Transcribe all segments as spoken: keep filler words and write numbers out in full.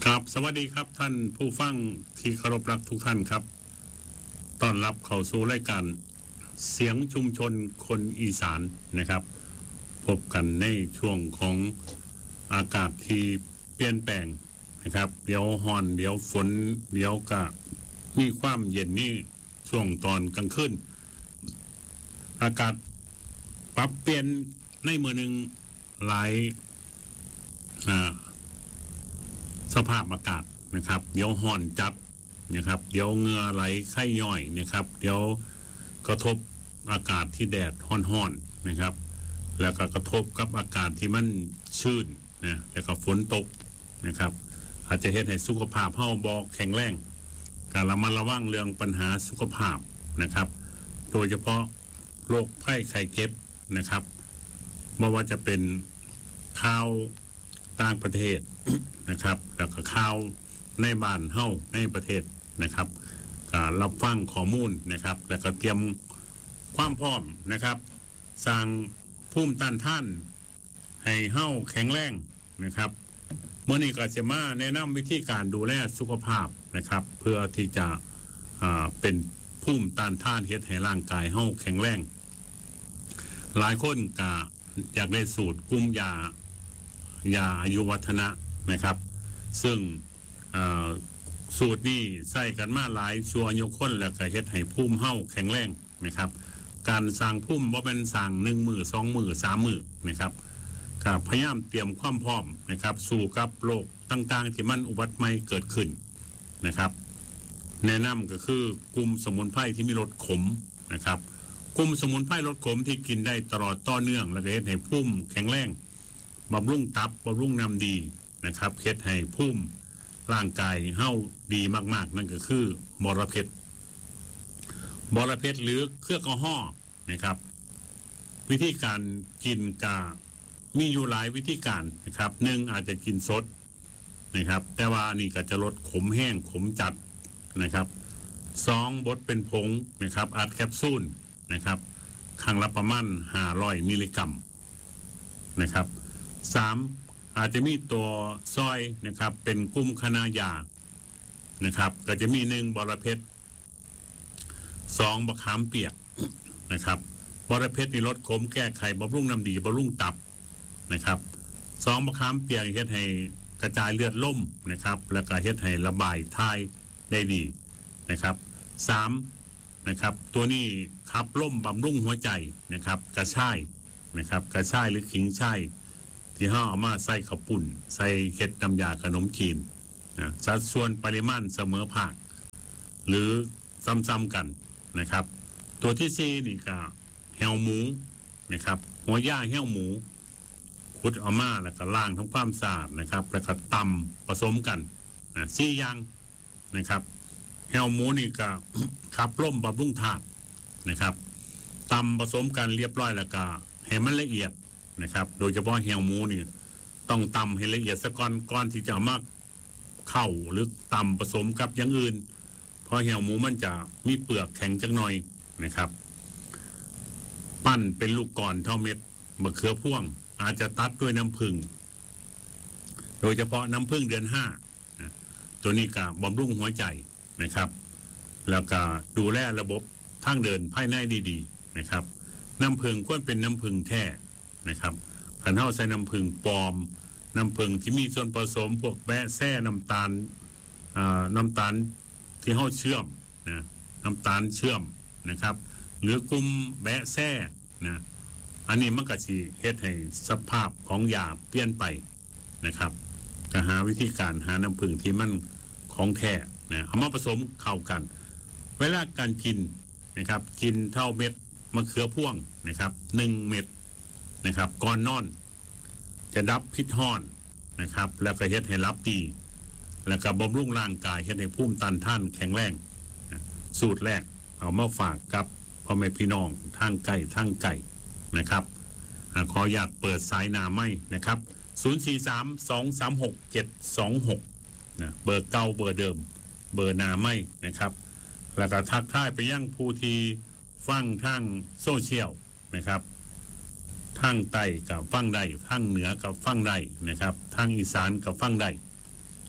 ครับสวัสดีครับท่านผู้ฟังที่เคารพรักทุกท่านครับต้อนรับเข้าสู่รายการเสียงชุมชนคนอีสานนะครับพบกันในช่วงของอากาศที่เปลี่ยนแปลงนะครับเดี๋ยวฮ้อนเดี๋ยวฝนเดี๋ยวก็มีความเย็นนี่ช่วงตอนกลางคืนอากาศปรับเปลี่ยนในมือหนึ่งหลายอ่าสภาพอากาศนะครับเดี๋ยวห่อนจัดนะครับเดี๋ยวเหงื่อไหลไข้ย่อยนะครับเดี๋ยวกระทบอากาศที่แดดห่อนๆนะครับแล้วก็กระทบกับอากาศที่มันชื้นนะแล้วก็ฝนตกนะครับอาจจะเฮ็ดให้สุขภาพเฮาบ่แข็งแรงการระมัดระวังเรื่องปัญหาสุขภาพนะครับโดยเฉพาะโรคไข้ไข้เจ็บนะครับไม่ว่าจะเป็นข่าวต่างประเทศนะครับแล้วก็ข่าวในบ้านเฮาในประเทศนะครับก็รับฟังข้อมูลนะครับแล้วก็เตรียมความพร้อมนะครับสร้างภูมิต้านทานให้เฮาแข็งแรงนะครับเมื่อนี้ก็จะมาแนะนำวิธีการดูแลสุขภาพนะครับเพื่อที่จะอ่าเป็นภูมิต้านทานเฮ็ดให้ร่างกายเฮาแข็งแรงหลายคนก็อยากได้สูตรกุมยายาอายุวัฒนะนะครับซึ่งสูตรนี้ใส่กันมาหลายชั่วอายุคนแล้วก็เฮ็ดให้ภูมิเฮาแข็งแรงนะครับการสร้างภูมิบ่เป็นสร้างหนึ่งมือสองมือสามมือนะครับก็พยายามเตรียมความพร้อมนะครับสู่กับโรคต่างๆที่มันอุบัติใหม่เกิดขึ้นนะครับแนะนำก็คือกลุ่มสมุนไพรที่มีรสขมนะครับกลุ่มสมุนไพรรสขมที่กินได้ตลอดต่อเนื่องแล้วก็เฮ็ดให้ภูมิแข็งแรงบำรุงตับบำรุงน้ำดีนะครับเฮ็ดให้ภูมิร่างกายเฮาดีมากๆนั่นก็คือบรเพชรบรเพชรหรือเครือแอลกอฮอล์นะครับวิธีการกินกามีอยู่หลายวิธีการนะครับหนึ่งอาจจะกินสดนะครับแต่ว่านี่ก็จะลดขมแห้งขมจัดนะครับสองบดเป็นผงนะครับอัดแคปซูลนะครับครั้งละประมาณห้าร้อยมิลลิกรัมนะครับสามอาจจะมีตัวซอยนะครับเป็นกลุ่มคณะยานะครับก็จะมีหนึ่งบรเพชรสองบะขามเปียกนะครับบรเพชรมีลดขมแก้ไขบำรุงน้ำดีบำรุงตับนะครับสองบะขามเปียกเฮ็ดให้กระจายเลือดล่มนะครับแล้วก็เฮ็ดให้ระบายถ่ายได้ดีนะครับสามนะครับตัวนี้ขับล่มบำรุงหัวใจนะครับกระชายนะครับกระชายหรือขิงช่ายที่ห้าเอามาใส่ข้าวปุ่นใส่เห็ดน้ำยาขนมจีนนะสัดส่วนปริมาณเสมอภาคหรือซ้ำๆกันนะครับตัวที่สี่นี่ก็แห้วหมูนะครับหัวย่างแห้วหมูขุดเอามาแล้วก็ล้างทำความสะอาดนะครับแล้วก็ตำผสมกันนะสี่อย่างนะครับแห้วหมูนี่ก็ ขับล่มบำรุงธาตุนะครับตำผสมกันเรียบร้อยแล้วก็ให้มันละเอียดนะครับโดยเฉพาะเหี่ยวหมูนี่ต้องตำให้ละเอียดซะก่อนก่อนที่จะมาเข้าหรือตำผสมกับอย่างอื่นเพราะเหี่ยวหมูมันจะมีเปลือกแข็งจังหน่อยนะครับปั้นเป็นลูกก่อนเท่าเม็ดมะเขือพ่วงอาจจะตัดด้วยน้ำผึ้งโดยเฉพาะน้ำผึ้งเดือนห้าตัวนี้ก็บำรุงหัวใจนะครับแล้วก็ดูแลระบบทางเดินภายในดีๆนะครับน้ำผึ้งควรเป็นน้ำผึ้งแท้นะครับขันเท้าใส่น้ำผึ้งปลอมน้ำผึ้งที่มีส่วนผสมพวกแบะแซ่น้ำตาลน้ำตาลที่เท้าเชื่อมนะน้ำตาลเชื่อมนะครับหรือกลุ่มแบะแซ่นะอันนี้มันก็สิเฮ็ดให้สภาพของยาเปลี่ยนไปนะครับก็หาวิธีการหาน้ำผึ้งที่มันของแท้นะเอามาผสมเข้ากันเวลาการกินนะครับกินเท่าเม็ดมะเขือพ่วงนะครับหนึ่งเม็ดนะครับก่อนนอนจะดับพิษห้อนนะครับแล้วก็เฮ็ดให้รับดีแล้วก็บำรุงร่างกายเฮ็ดให้ภูมิต้านทานแข็งแรงสูตรแรกเอามาฝากกับพ่อแม่พี่น้องทางไก่ทางไก่นะครับขออยากเปิดสายนาไม่นะครับศูนย์ สี่ สาม สอง สาม หก เจ็ด สอง หกนะเบอร์เก่าเบอร์เดิมเบอร์นาไม่นะครับแล้วก็ทักทายไปยังผู้ที่ฟังทางโซเชียลนะครับทางใต้กับฟังได้ทางเหนือกับฟังได้นะครับทางอีสานกับฟังได้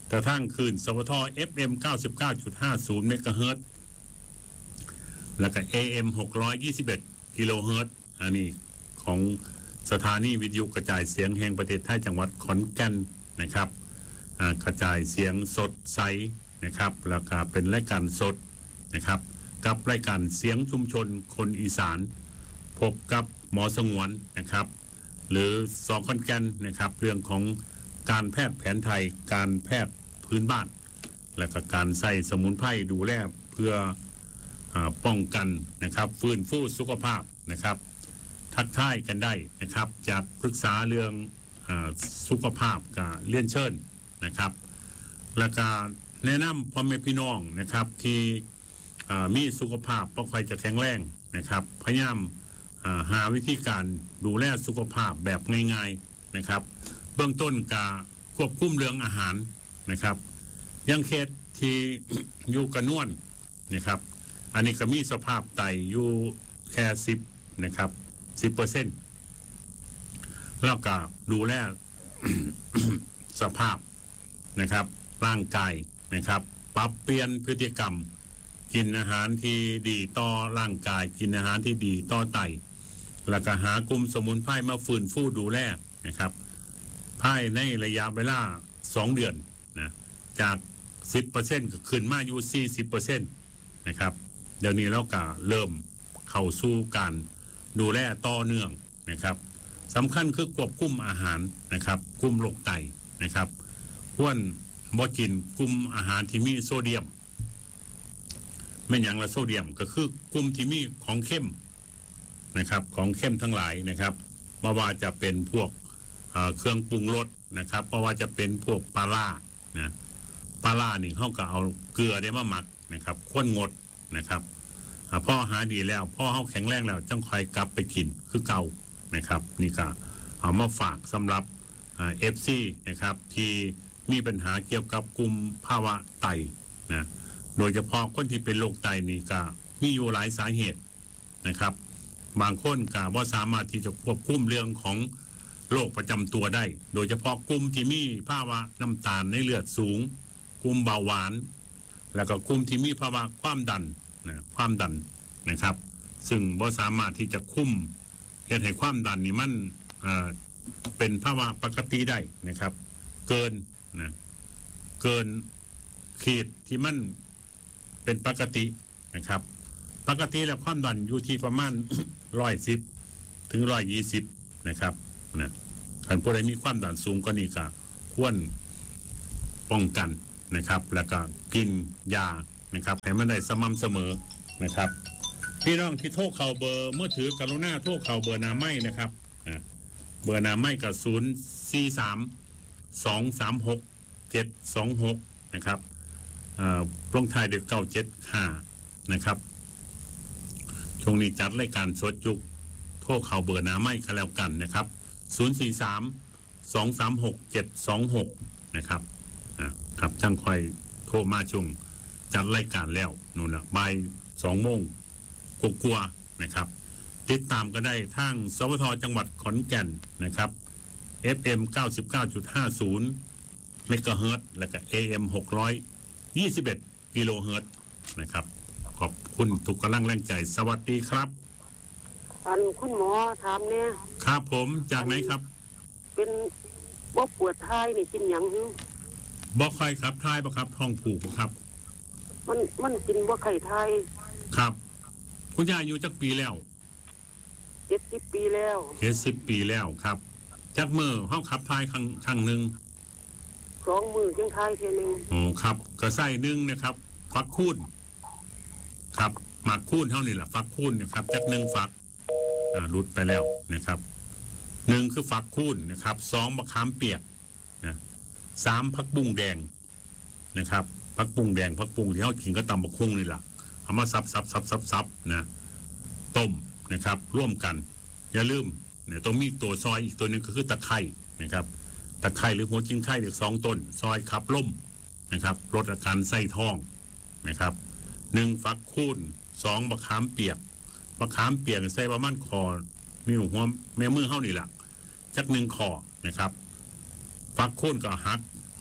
กระทั่งคืนสวท เอฟ เอ็ม เก้าสิบเก้าจุดห้าศูนย์เมกะเฮิรตซ์แล้วก็ เอ เอ็ม หกร้อยยี่สิบเอ็ดกิโลเฮิรตซ์อันนี้ของสถานีวิทยุกระจายเสียงแห่งประเทศไทยจังหวัดขอนแก่นนะครับกระจายเสียงสดใสนะครับแล้วก็เป็นรายการสดนะครับกับรายการเสียงชุมชนคนอีสานพบกับหมอสงวนนะครับหรือสอขอนแก่นนะครับเรื่องของการแพทย์แผนไทยการแพทย์พื้นบ้านและก็การใส่สมุนไพรดูแลเพื่อป้องกันนะครับฟื้นฟูสุขภาพนะครับทักทายกันได้นะครับจากปรึกษาเรื่องสุขภาพกับเลี้ยนเชิญนะครับและก็แนะนำพ่อแม่พี่น้องนะครับที่มีสุขภาพบ่ค่อยจะแข็งแรงนะครับพยายามหาวิธีการดูแลสุขภาพแบบง่ายๆนะครับเบื้องต้นการควบคุมเรื่องอาหารนะครับยังเคสที่อยู่กระนวลนะครับอันนี้ก็มีสภาพไตอยู่แค่สิบนะครับสิบเปอร์เซ็นต์แล้วก็ดูแล สภาพนะครับร่างกายนะครับปรับเปลี่ยนพฤติกรรมกินอาหารที่ดีต่อร่างกายกินอาหารที่ดีต่อไตแล้วก็หากลุ่มสมุนไพรมาฟื้นฟูดูแลนะครับภายในระยะเวลาสองเดือนนะจาก สิบเปอร์เซ็นต์ ก็ขึ้นมาอยู่ สี่สิบเปอร์เซ็นต์ นะครับเดี๋ยวนี้เราก็เริ่มเข้าสู่การดูแลต่อเนื่องนะครับสำคัญคือควบคุมอาหารนะครับคุมโรคไตนะครับควรบ่กินกลุ่มอาหารที่มีโซเดียมไม่อย่างละโซเดียมก็คือกลุ่มที่มีของเข้มนะครับของเข้มทั้งหลายนะครับไม่ว่าจะเป็นพวกเครื่องปรุงรสนะครับเพราะว่าจะเป็นพวกปลาล่านะปลาล่านี่เขาก็เอาเกลือได้มาหมักนะครับข้นงดนะครับพ่อหาดีแล้วพ่อเขาแข็งแรงแล้วจังคอยกลับไปกินคือเก่านะครับนี่ก็เอามาฝากสำหรับเอฟซีนะครับที่มีปัญหาเกี่ยวกับกลุ่มภาวะไตนะโดยเฉพาะคนที่เป็นโรคไตนี่ก็มีอยู่หลายสาเหตุนะครับบางคนก็ว่าสามารถที่จะควบคุมเรื่องของโรคประจำตัวได้โดยเฉพาะกลุ่มที่มีภาวะน้ำตาลในเลือดสูงกลุ่มเบาหวานแล้วก็กลุ่มที่มีภาวะความดันนะความดันนะครับซึ่งว่าสามารถที่จะคุมเหตุให้ความดันนี่มันเป็นภาวะปกติได้นะครับเกินนะเกินขีดที่มันเป็นปกตินะครับปกติแล้วความดันอยู่ที่ประมาณ ร้อยสิบถึงร้อยยี่สิบนะครับนะท่านผู้ใดมีความดันสูงก็นี่ก็ควรป้องกันนะครับแล้วก็กินยานะครับให้มันได้สม่ำเสมอนะครับพี่น้องที่โทรเข่าเบอร์เมื่อถือกรุณาโทรเข่าเบอร์นาไม้นะครับเบอร์นาไม้กับศูนย์สี่สามสองสามหกเจ็ดสองหกนะครับลงท้ายด้วยเก้าเจ็ดห้านะครับช่วงนี้จัดรายการสดจุกโทรเข่าเบอร์นาไม้ก็แล้วกันนะครับศูนย์สี่สามสองสามหกเจ็ดสองหกนะครับครับช่างคอยโทรมาช่วงจัดรายการแล้วนู่นนะบ่ายสองโมงกลัวๆนะครับติดตามก็ได้ทางสวทจังหวัดขอนแก่นนะครับ เอฟ เอ็ม เก้าสิบเก้าจุดห้าศูนย์เมกะเฮิรตซ์และก็ เอ เอ็ม หกร้อยยี่สิบเอ็ดกิโลเฮิรตซ์นะครับขอบคุณทุกกำลังแรงใจสวัสดีครับอันคุณหมอถามเนี่ยครับผมจากไหนครับเป็นบ่ปวดท้ายนี่กินหยังฮึบ่ไข้ครับท้ายบ่ครับท้องผูกครับมันมันกินบ่ไข้ท้ายครับคุณยายอายุจักปีแล้วเจ็ดสิบปีแล้วเจ็ดสิบปีแล้วครับจักมือเฮาขับท้ายครั้งครั้งนึงสองมือจังท้ายเทีนึงอ๋อครับก็ใส่นึงนะครับฟักคูนครับหมากคูนเท่านี้แหละฟักคูนนะครับจักหนึ่งฟักอ่าหลุดไปแล้วนะครับหนึ่งคือฟักคูนนะครับสองมะขามเปียกนะสามผักบุ้งแดงนะครับผักบุ้งแดงผักบุ้งที่เขากินก็ตำบักหุ่งนี่แหละเอามาซับซับซับซับซับนะต้มนะครับร่วมกันอย่าลืมเนี่ยต้องมีตัวซอยอีกตัวนึงก็คือตะไคร้นะครับตะไคร้หรือหัวจิ้งไข่เด็กสองต้นซอยขับล่มนะครับลดอาการไส้ท้องนะครับหนึ่งฟักคูนสองมะขามเปียกมะขามเปียกใส่ประมาณคอมีหัวแม่มือเข้านี่แหละจักหนึ่งคอนะครับฟักคูนก็หัก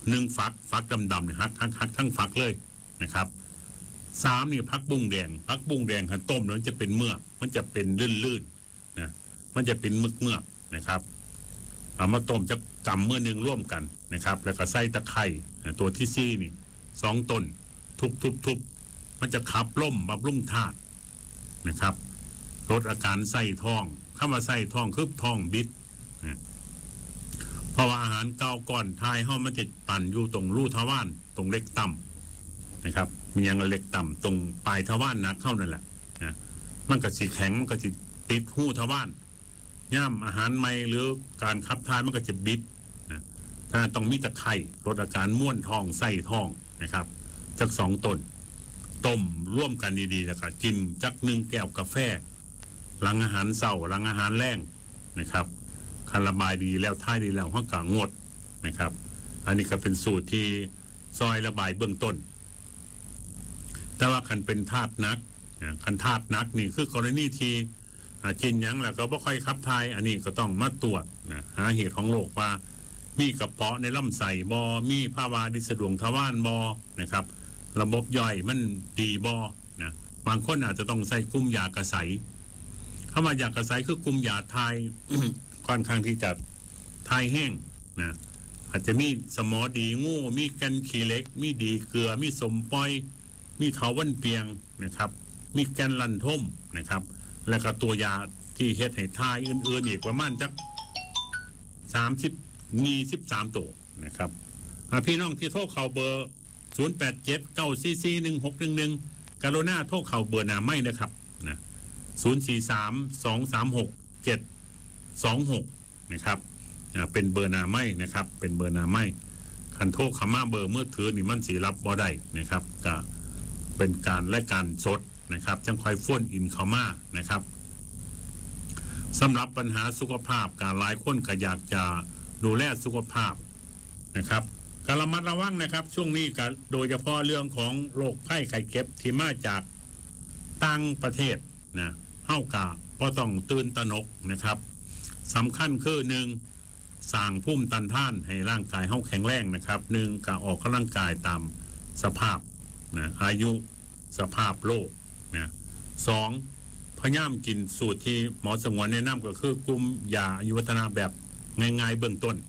หนึ่งฝักฝักดำๆเนี่ยหักหักหักทั้งฝักเลยนะครับสามนี่พักบุ้งแดงพักบุ้งแดงขันต้มแล้วจะเป็นเมือกมันจะเป็นลื่นๆนะมันจะเป็นมึกเมือกนะครับเอามาต้มจะกำมือหนึ่งร่วมกันนะครับแล้วก็ใส่ตะไคร้ตัวที่ซี่นี่สองต้นทุบๆๆมันจะขับล่มบำรุงธาตุนะครับลดอาการไส้ท้องเข้ามาไส้ท้องคือท้องบิดนะเพราะว่าอาหารเก่าก่อนทายห้อมันจะปั่นอยู่ตรงรูทวารตรงเล็กต่ำนะครับมีอย่างเล็กต่ำตรงปลายทวารนะเข้านั่นแหละนะมันก็สีแข็งมันก็จะติดหูทวารย่ำอาหารใหม่หรือการขับถ่ายมันก็จะบิดนะถ้าต้องมีตะไคร่ลดอาการม้วนท้องไส้ท้องนะครับจากสองต้นต้มร่วมกันดีๆแล้วก็กินจักหนึ่งแก้วกาแฟหลังอาหารเช้าหลังอาหารแรงนะครับคันระบายดีแล้วท่ายดีแล้วห้องกางดนะครับอันนี้ก็เป็นสูตรที่ซอยระบายเบื้องต้นแต่ว่าคันเป็นธาตุนักคันธาตุนักนี่คือกรณีที่กินยังแล้วก็บ่ค่อยขับถ่ายอันนี้ก็ต้องมาตรวจนะหาเหตุของโรคว่ามีกระเพาะในลำไส้บอมีภาวะดิสะดวงทวารบอนะครับระบบย่อยมันดีบอนะบางคนอาจจะต้องใส่กลุ่มยากระใสเข้ามายากระใสคือกลุ่มยาทาย ค่อนข้างที่จะทายแห้งนะอาจจะมีสมอดีงูมีกันขี้เล็กมีดีเกลือมีสมปอยมีเถาวันเปียงนะครับมีแกนลันทมนะครับแล้วก็ตัวยาที่เฮ็ดให้ทายอื่นๆอีกประมาณจักสามสิบมีสิบสามตัวนะครับพี่น้องที่โทรเข่าเบอร์ศูนย์แปดเจ็ดเก้าสี่สี่หนึ่งหกหนึ่งหนึ่งกรุณาโทรเข่าเบอร์หนาไม่นะครับนะศูนย์สี่สามสองสามหกเจ็ดสองหกนะครับเป็นเบอร์หนาไม่นะครับเป็นเบอร์หนาไม่คันโทรขม่าเบอร์เมื่อถือนี่มันสีรับบ่ได้นะครับก็เป็นการและการสดนะครับจังคอยฟ้นอินเข้ามานะครับสำหรับปัญหาสุขภาพการหลายคนก็อยากจะดูแลสุขภาพนะครับการระมัดระวังนะครับช่วงนี้ก็โดยเฉพาะเรื่องของโรคไข้ไข้เจ็บที่มาจากต่างประเทศนะเฮากะก็ต้องตื่นตระหนกนะครับสำคัญคือหนึ่งสร้างภูมิต้านทานให้ร่างกายเฮาแข็งแรงนะครับหนึ่งการออกกำลังกายตามสภาพนะอายุสภาพโลกนะสองพยายามกินสูตรที่หมอสงวนแนะนำก็คือกลุ่มยาอายุวัฒนะแบบง่ายๆเบื้องต้น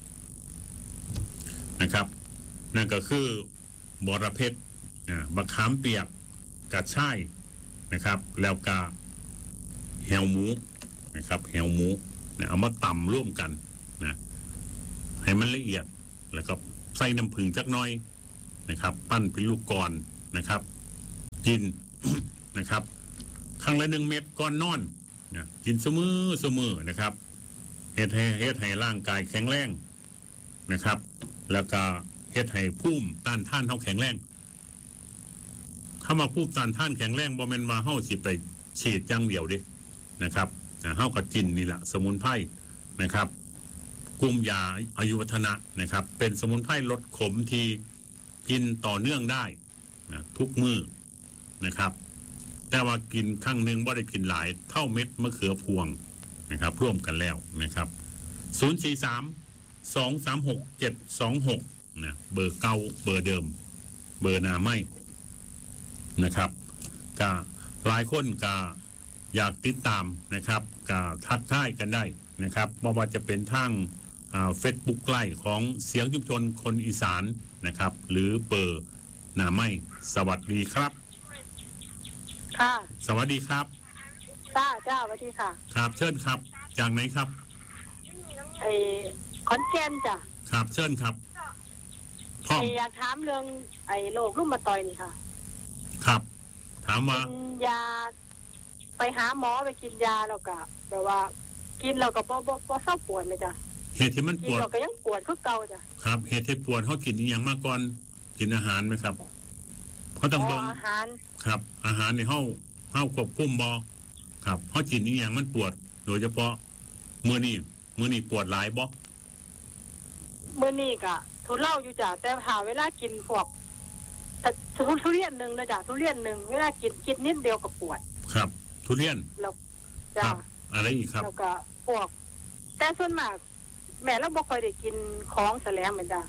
นะครับนั่นก็คือบอระเพ็ดมะขามเปียกกระช่ายนะครับแล้วก็แหวหมูนะครับแหวหมูนะเอามาตำร่วมกันนะให้มันละเอียดแล้วก็ใส่น้ำผึ้งจักหน่อยนะครับปั้นเป็นลูกกลอนนะครับกิน นะครับครั้งละหนึ่งเม็ดก่อนนอนนะกินเสมอเสมอนะครับเฮ็ดให้เฮ็ดให้ร่างกายแข็งแรงนะครับแล้วก็เฮ็ดให้ภูมิต้านทานเฮาแข็งแรงเข้ามาภูมิต้านทานแข็งแรงบ่แม่นว่าเฮาสิไปฉีดอย่างเดียวเด้นะครับเฮาก็กินนี่แหละสมุนไพรนะครับกลุ่มยาอายุวัฒนะนะครับเป็นสมุนไพรลดขมที่กินต่อเนื่องได้นะทุกมื้อนะครับแต่ว่ากินครั้งหนึ่งบ่ได้กินหลายเท่าเม็ดมะเขือพวงนะครับร่วมกันแล้วนะครับศูนย์ สี่ สาม สอง สาม หก เจ็ด สอง หกนะเบอร์เก่าเบอร์เดิมเบอร์หน้าไม่นะครับก็หลายคนก็อยากติดตามนะครับก็ทักทายกันได้นะครับไม่ว่าจะเป็นทางเฟซบุ๊กไลฟ์ของเสียงชุมชนคนอีสานนะครับหรือเบอร์หน้าไม่สวัสดีครับค่ะสวัสดีครับจ้าจ้าสวัสดีค่ะครับเชิญครับจากไหนครับไอ้ขอนแก่นจ้ะครับเชิญครับพ่ออยากถามเรื่องไอ้โรครุมาตอยนี่ค่ะครับถามว่ากินยาไปหาหมอไปกินยาแล้วก็แบบว่ากินแล้วก็บ่บ่บ่เศร้าปวดเลยจ้ะเหตุที่มันปวดเราก็ยังปวดคือเก่าจ้ะครับเหตุที่ปวดเขากินอย่างมาก่อนกินอาหารไหมครับเขาต้องบอกอาหารครับอาหารในห้าห้าควบคุมบอครับเขากินอย่างมันปวดโดยเฉพาะเมื่อนี้เมื่อนี้ปวดหลายบอเมื่อนี้ก็ทุเล่าอยู่จ้ะแต่หาเวลากินพวกทุทุเรียนหนึ่งนะจ้ะทุเรียนหนึ่งเวลากินกินนิดเดียวก็ปวดครับทุเรียนแล้วจ้ะอะไรอีกครับแล้วก็พวกแต่ส่วนมากแม่เราบ่ค่อยได้กินของแสลงเหมือนจ้ะ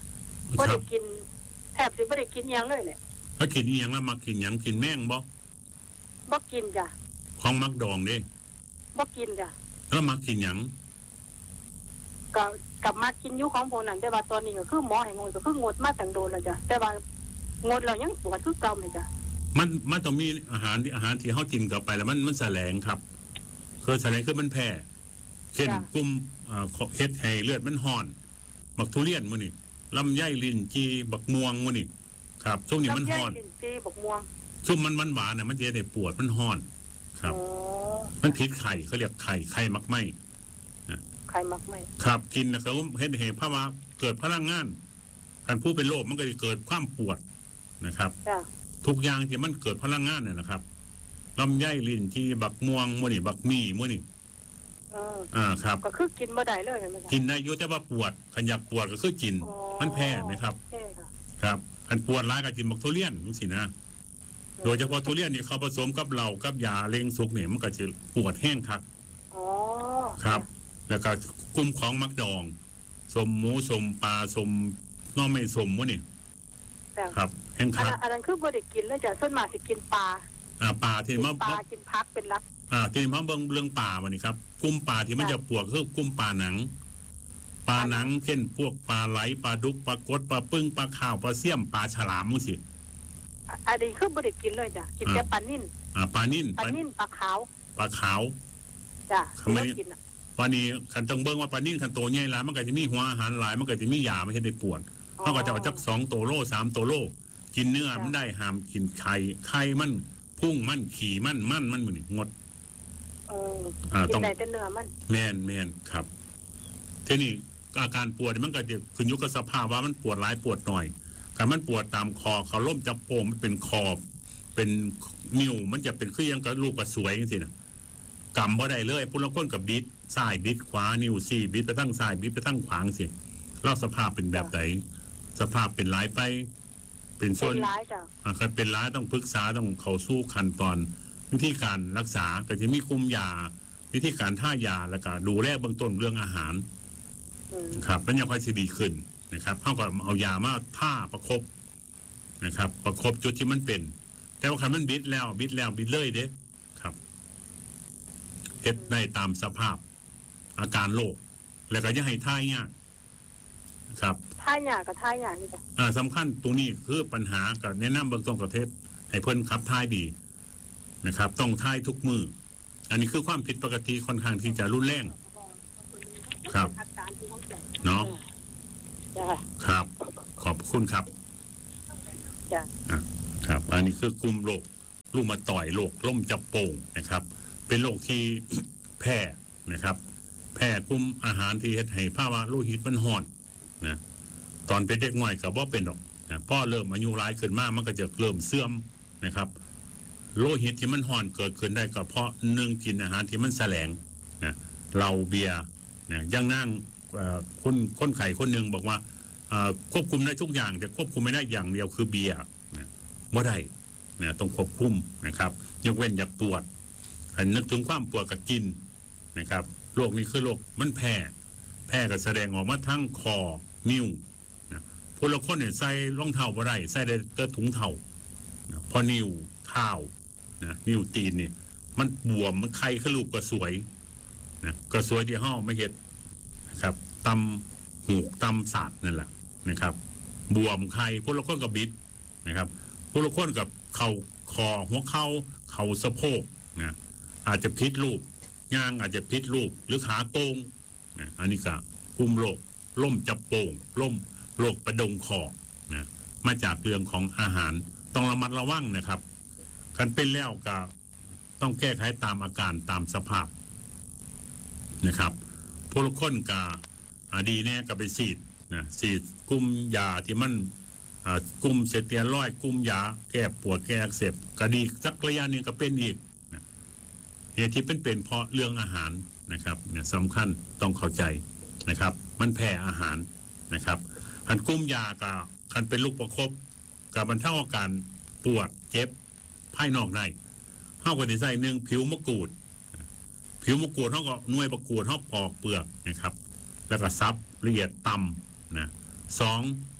บ่ครัได้บกินแทบสิบ่ได้กินหยังเลยแหละถ้ากินอีหยังแล้วมากินหยังกินแม่งบ่บ่กินจ้ะของมักดองเด้บ่กินจ้ะแล้วมากินหยังก็กลับมากินอยู่ของพวกนั้นแต่ว่าตอนนี้ก็คือหมอให้งดก็คืองดมาตั้งโดนแล้วจ้ะแต่ว่างดแล้วยังปวดคือเก่าเลยจ้ะมันมันต้องมีอาหารที่อาหารที่เฮากินเข้าไปแล้วมันมันแสลงครับคือแสลงคือมันแพ้เช่นกลุ่มอ่าเฮ็ดให้เลือดมันห่อนบักทุเรียนมื้อนี้ลำไยลิ้นจีบักม่วงมื้อนี้ครับช่วงนี้มันลำไยห่อนลิ้นจีบกม่วงซุ่มมันมันหวานน่ะมันจะได้ปวดมันห่อน ครับอ๋อมันพิษไข่เขาเรียกไข่ไข่มักไหมใครมักไหมครับกินนะเขาเห็นเหตุภาวะเกิดพลังงานการผู้เป็นโรคมันก็จะเกิดความปวดนะครับจ้ะทุกอย่างที่มันเกิดพลังงานเนี่ยนะครับลำไยลิ้นที่บักม่วงมื้อนี่บักมี่มื้อนี่เอออ่าครับก็คือกินบ่ได้เลยเห็นไหมจ๊ะกินได้อยู่แต่ว่าปวดขันอยากปวดก็คือกินอ๋อมันแพ้นะครับแพ้ค่ะครับขันปวดร้ายก็กินบักทุเรียนจังซี่นะโดยเฉพาะทุเรียนนี่เขาผสมกับเหล้ากับยาเล็งสุกเนี่ยมันก็จะปวดแห้งคักอ๋อครับ แล้วก็กลุ่มของมักดองสมหมูสมปลาสมหน้อไม่สมมื้อนี่จ้ะครับแห้งอันคักนั้นอันนั้นคือบ่ได้กินเลยจ้ะส่วนมากสิกินปลาอ่าปลาที่กินมาปลากินพักเป็นหลักอ่าที่มาเบิ่งเรื่องป่าวันนี้ครับกุ้มป่าที่มันค่ะจะปวดคือกลุ้มป่าหนังปลาหนังเช่นพวกปลาไหลปลาดุกปลากดปลาปึ้งปลาข้าวปลาเสี่ยมปลาฉลามมั้งสิอ่ะอันนี้คือบ่ได้กินเลยจ้ะกินแต่ปลานิ่นอ่าปลานิ่นปลานิ่นปลาขาวปลาขาวจ้ะทำไมที่เรากินอ่ะวันนี้ขันต้องเบิ่งว่าปลานิ่นขันโตใหญ่หลายมันก็จะมีหัวอาหารหลายมันก็จะมียาไม่ใช่ได้ปวดเขาก็จะเอาจักสองตัวโลสามตัวโลกินเนื้อมันได้ห้ามกินไข่ไข่มันพุ่งมันขี่มันมันมันมันนี่งดเอออ่ากิต้องนได้แต่เนื้อมันแมนแมนครับทีนี้อาการปวดมันก็จะขึ้นอยู่กับสภาพว่ามันปวดร้ายปวดหน่อยการมันปวดตามคอเขาล่มจับโปมมันเป็นคอเป็นนิ้วมันจะเป็นเครื่องกับลูกกระสวยจังซี่นะกำบ่ได้เลยพุ่นละคนกับบิดซ้ายบิดขวานิ้วสี่บิดไปทั้งซ้ายบิดไปทั้งขวางสิแล้วสภาพเป็นแบบไหนสภาพเป็นร้ายไป เป็นเป็ส่วนนร้ายจ้ะอ่าคันเป็นร้ายต้องปรึกษาต้องเข้าสู้ขั้นตอน วิธีการรักษาก็จะมีกลุ่มยา วิธีการท่ายาแล้วก็ดูแลเบื้องต้นเรื่องอาหารอืมครับแล้วยังค่อยสิดีขึ้นนะครับเท่ากับเอายามาท่าประคบนะครับ ประคบจุดที่มันเป็น แต่ว่าคันมันบิดแล้วบิดแล้วบิดเลยเด้ครับเฮ็ดได้ตามสภาพ อาการโรคแล้วก็อยังให้ท่ายยากครับท่ายากับท่ายานี่จ้ะอ่าสำคัญตรงนี้คือปัญหากับแนะนำเบื้องต้นประเทศให้เพิ่นขับท่ายดีนะครับ ต้องท่ายทุกมือ อันนี้คือความผิดปกติค่อนข้างที่จะรุนแรง ครับ เนาะจ้ะครับ ขอบคุณครับจ้ะอ่ะครับ อันนี้คือกลุ่มโรคลูกมาต่อยโรคล่มจับโป่งนะครับ เป็นโรคที่ แพ้นะครับ แพ้กลุ่มอาหารที่เฮ็ดให้ภาวะโลหิตมันห่อนนะตอนเป็นเด็กน้อยก็บ่เป็นหรอกนะพ่อเริ่มอายุร้ายขึ้นมากมันก็จะเริ่มเสื่อมนะครับ โลหิตที่มันห่อนเกิดขึ้นได้ก็เพราะหนึ่งกินอาหารที่มันแสลงนะเหล้าเบียร์นะอยังนั่งเอ่อคนคนไข้คนหนึ่งบอกว่าเอ่อควบคุมได้ทุกอย่างแต่ควบคุมไม่ได้อย่างเดียวคือเบียร์นะบ่ได้นะต้องควบคุมนะครับยกเว้นอยากปวดให้นึกถึงความปวดกับกินนะครับโรคนี้คือโรคมันแพ้แพ้ก็แสดงออกมาทั้งคอนิ้วนะพวกเราคนเนี่ยใส่รองเท้าบ่ได้ใส่ได้แต่ถุงเท้านะเพอนิ้วเท้านะนิ้วตีนนี่มันบวมมันไข้ขึ้นลูกก็สวยนะก็สวยที่ห้อไม่เห็ดนะครับตำหูกตำสาดนั่นแหละนะครับ บวมไข้พวกเราคนกับบิดนะครับพวกเราคนกับเข่าคอหัวเข่าเข่าสะโพกนะอาจจะพลิกรูปย่างอาจจะพลิกรูปหรือขาโกงนะอันนี้ก็กลุ่มโรคล่มจับโป่งล่มโรคประดงคอนะมาจากเรื่องของอาหารต้องระมัดระวังนะครับคันเป็นแล้วก็ต้องแก้ไขตามอาการตามสภาพนะครับพวกคนก็อ่าดีแน่ก็ไปฉีดนะฉีดกลุ่มยาที่มันอ่ากลุ่มเสเตียรอยด์กลุ่มยาแก้ปวดแก้อักเสบก็ดีสักระยะหนึงก็เป็นอีกนะเหตุที่เป็นเป็นเพราะเรื่องอาหารนะครับเนี่ยสำคัญต้องเข้าใจนะครับ มันแพ้อาหารนะครับคันกลุ่มยาก็คันเป็นลูกประคบกับบรรเทาอาการปวดเจ็บภายนอกในเท่ากับที่ใส่หนึ่งผิวมะกรูด ผิวมะกรูดเขาก็หน่วยประกวดเขาปอกเปลือกนะครับ แล้วก็ซับละเอียดต่ำนะสอง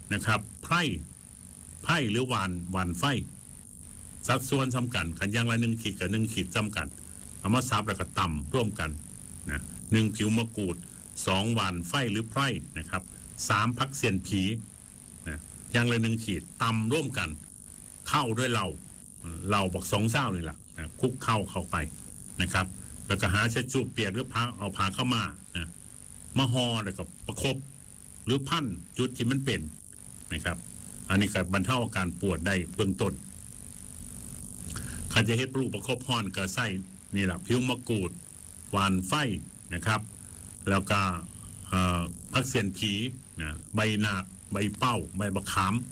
นะครับไพร่ไพร่หรือหวานหวานไฟสัดส่วนสำคัญขันอย่างละหนึ่งขีดกับหนึ่งขีดสำคัญเอามาซับแล้วก็ตำร่วมกันนะหนึ่งผิวมะกรูดสองหวานไฟหรือไพร่นะครับสามพักเสียนผีนะอย่างละหนึ่งขีดตำร่วมกันเข้าด้วยเราเราบอกสองเศร้าเลยล่ะนะคลุกเข้าเข้าไปนะครับแล้วก็หาเช็ดจูบเปียกหรือผ้าเอาผ้าเข้ามานะมาห่อแล้วก็ประคบหรือพันจุดที่มันเป็นนะครับอันนี้ก็บรรเทาอาการปวดได้เบื้องต้นใครจะเฮ็ดปลูกประคบห่อนก็ใส่นี่แหละผิวมะกรูดหวานไฟนะครับแล้วก็พักเสียนผีนะใบหนาใบเป้าใบมะขาม